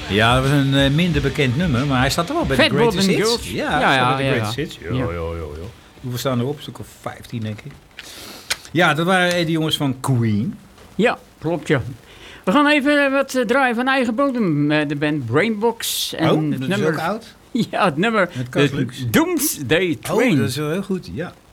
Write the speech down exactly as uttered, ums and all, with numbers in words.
Ja, dat was een uh, minder bekend nummer, maar hij staat er wel bij de Greatest Hits. Girls. Ja, ja, ja, bij de Greatest ja. Hits. Jo, jo, jo, jo. Hoeveel staan erop? Een stuk of vijftien, denk ik. Ja, dat waren de jongens van Queen. Ja, klopt, ja. We gaan even wat uh, draaien van eigen bodem. Uh, de band Brainbox. En oh, het dat nummer, is ook oud? Ja, het nummer Met Doomsday Train. Oh, dat is wel heel goed, ja.